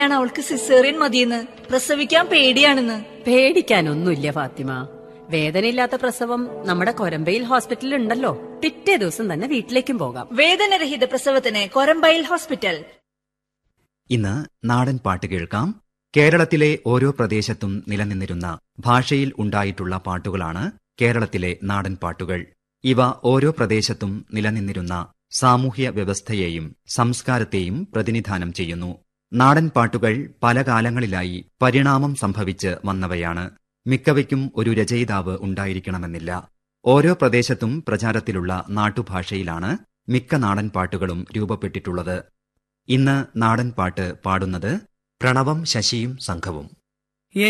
അവൾക്ക് സിസേറിയൻ മതിയെന്ന്, പ്രസവിക്കാൻ പേടിയാണെന്ന്. പേടിക്കാനൊന്നുമില്ല ഫാത്തിമ. വേദനയില്ലാത്ത പ്രസവം നമ്മുടെ കൊരമ്പയിൽ ഹോസ്പിറ്റലിൽ ഉണ്ടല്ലോ. പിറ്റേ ദിവസം തന്നെ വീട്ടിലേക്കും പോകാം. വേദനരഹിത പ്രസവത്തിന് കൊരമ്പയിൽ ഹോസ്പിറ്റൽ. ഇന്ന് നാടൻ പാട്ട് കേൾക്കാം. കേരളത്തിലെ ഓരോ പ്രദേശത്തും നിലനിന്നിരുന്ന ഭാഷയിൽ ഉണ്ടായിട്ടുള്ള പാട്ടുകളാണ് കേരളത്തിലെ നാടൻ പാട്ടുകൾ. ഇവ ഓരോ പ്രദേശത്തും നിലനിന്നിരുന്ന സാമൂഹ്യ വ്യവസ്ഥയെയും സംസ്കാരത്തെയും പ്രതിനിധാനം ചെയ്യുന്നു. നാടൻ പാട്ടുകൾ പല കാലങ്ങളിലായി പരിണാമം സംഭവിച്ച് വന്നവയാണ്. മിക്കവയ്ക്കും ഒരു രചയിതാവ് ഉണ്ടായിരിക്കണമെന്നില്ല. ഓരോ പ്രദേശത്തും പ്രചാരത്തിലുള്ള നാട്ടുഭാഷയിലാണ് മിക്ക നാടൻ പാട്ടുകളും രൂപപ്പെട്ടിട്ടുള്ളത്. ഇന്ന് നാടൻ പാട്ട് പാടുന്നത് പ്രണവം ശശിയും സംഘവും.